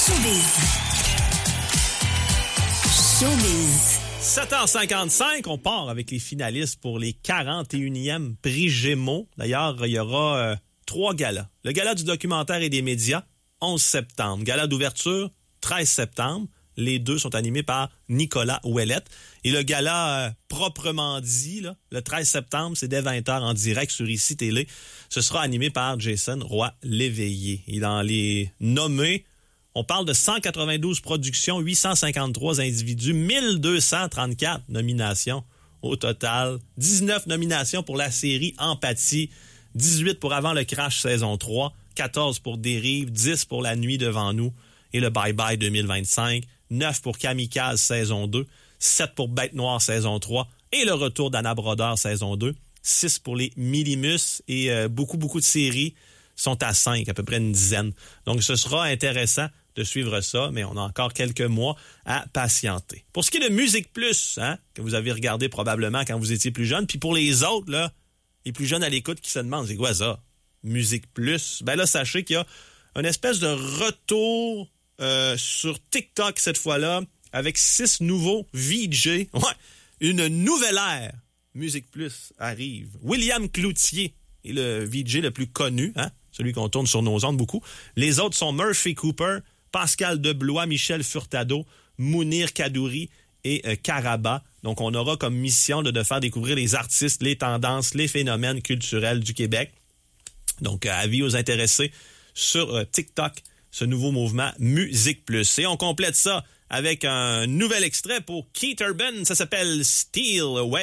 Showbiz. 7h55, on part avec les finalistes pour les 41e prix Gémeaux. D'ailleurs, il y aura 3 galas. Le gala du documentaire et des médias, 11 septembre. Gala d'ouverture, 13 septembre. Les deux sont animés par Nicolas Ouellette. Et le gala proprement dit, là, le 13 septembre, c'est dès 20h en direct sur ICI Télé. Ce sera animé par Jason Roy-Léveillé. Et dans les nommés, on parle de 192 productions, 853 individus, 1234 nominations au total. 19 nominations pour la série Empathie, 18 pour Avant le crash saison 3, 14 pour Dérive, 10 pour La nuit devant nous et le Bye Bye 2025, 9 pour Kamikaze saison 2, 7 pour Bête noire saison 3 et le retour d'Anna Brodeur saison 2, 6 pour les Millimus et beaucoup de séries sont à 5, à peu près une dizaine. Donc ce sera intéressant de suivre ça, mais on a encore quelques mois à patienter. Pour ce qui est de Musique Plus, que vous avez regardé probablement quand vous étiez plus jeune, puis pour les autres, là, les plus jeunes à l'écoute qui se demandent, c'est quoi ça? Musique Plus? Ben là, sachez qu'il y a une espèce de retour sur TikTok cette fois-là, avec 6 nouveaux VJ. Ouais, une nouvelle ère. Musique Plus arrive. William Cloutier est le VJ le plus connu, celui qu'on tourne sur nos ondes beaucoup. Les autres sont Murphy Cooper, Pascal Deblois, Michel Furtado, Mounir Kadouri et Caraba. Donc, on aura comme mission de faire découvrir les artistes, les tendances, les phénomènes culturels du Québec. Donc, avis aux intéressés sur TikTok, ce nouveau mouvement Musique Plus. Et on complète ça avec un nouvel extrait pour Keith Urban. Ça s'appelle Steal Away.